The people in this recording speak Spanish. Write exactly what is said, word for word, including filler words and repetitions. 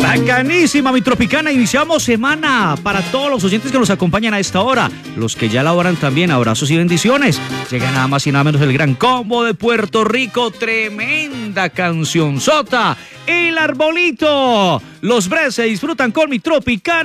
Bacanísima, mi Tropicana. Iniciamos semana para todos los oyentes que nos acompañan a esta hora. Los que ya laboran también, abrazos y bendiciones. Llega nada más y nada menos el Gran Combo de Puerto Rico. Tremenda canción sota. El Arbolito. Los Bres se disfrutan con mi Tropicana.